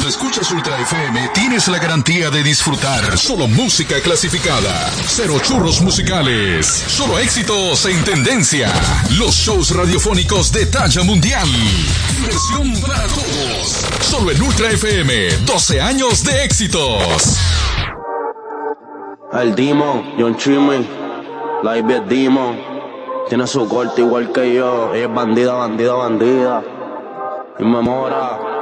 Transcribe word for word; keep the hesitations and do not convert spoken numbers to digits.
Cuando escuchas Ultra F M, tienes la garantía de disfrutar solo música clasificada. Cero churros musicales. Solo éxitos en tendencia. Los shows radiofónicos de talla mundial. Diversión para todos. Solo en Ultra F M. doce años de éxitos. El Demon, John Chimmy, la Ivy es Demon. Tiene su corte igual que yo. Ella es bandida, bandida, bandida. Y me mora.